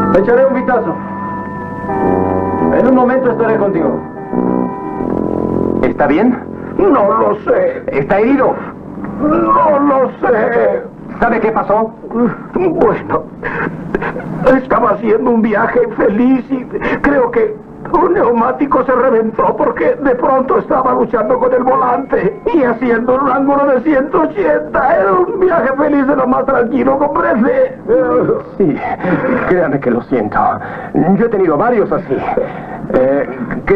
Echaré un vistazo. En un momento estaré contigo. ¿Está bien? No lo sé. ¿Está herido? No lo sé. ¿Sabe qué pasó? Bueno, estaba haciendo un viaje feliz y creo que un neumático se reventó porque de pronto estaba luchando con el volante y haciendo un ángulo de 180. Era un viaje feliz de lo más tranquilo, ¿comprende? Sí, créame que lo siento. Yo he tenido varios así.